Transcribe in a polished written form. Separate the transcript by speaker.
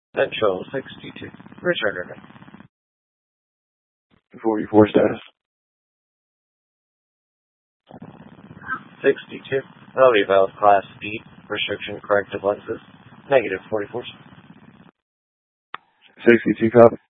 Speaker 1: Central 62. Return order.
Speaker 2: 44 status.
Speaker 1: 62. Melody Valve Class B. Restriction corrective lenses. Negative 44.
Speaker 2: 62 copy.